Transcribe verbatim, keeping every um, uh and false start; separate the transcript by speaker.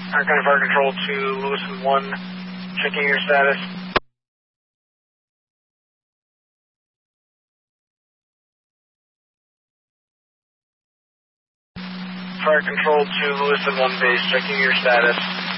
Speaker 1: Arcana Fire Control to Lewiston one, checking your status. Fire Control to Lewiston one base, checking your status.